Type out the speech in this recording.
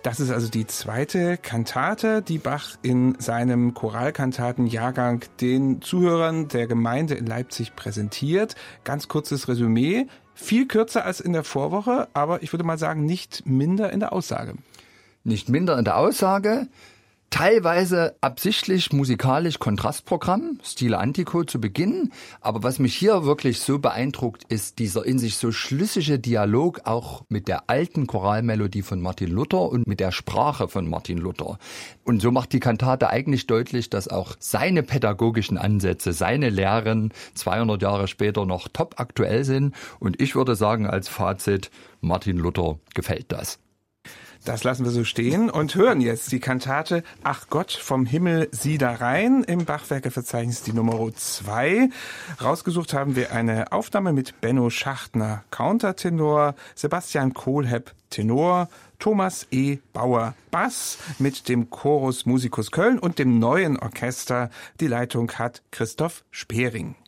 Das ist also die zweite Kantate, die Bach in seinem Choralkantatenjahrgang den Zuhörern der Gemeinde in Leipzig präsentiert. Ganz kurzes Resümee, viel kürzer als in der Vorwoche, aber ich würde mal sagen, nicht minder in der Aussage. Nicht minder in der Aussage, teilweise absichtlich musikalisch Kontrastprogramm, Stile Antico zu Beginn. Aber was mich hier wirklich so beeindruckt, ist dieser in sich so schlüssige Dialog auch mit der alten Choralmelodie von Martin Luther und mit der Sprache von Martin Luther. Und so macht die Kantate eigentlich deutlich, dass auch seine pädagogischen Ansätze, seine Lehren 200 Jahre später noch top aktuell sind. Und ich würde sagen als Fazit, Martin Luther gefällt das. Das lassen wir so stehen und hören jetzt die Kantate Ach Gott, vom Himmel sieh da rein im Bachwerkeverzeichnis die Nummer 2. Rausgesucht haben wir eine Aufnahme mit Benno Schachtner, Countertenor, Sebastian Kohlhepp, Tenor, Thomas E. Bauer, Bass mit dem Chorus Musicus Köln und dem neuen Orchester. Die Leitung hat Christoph Spering.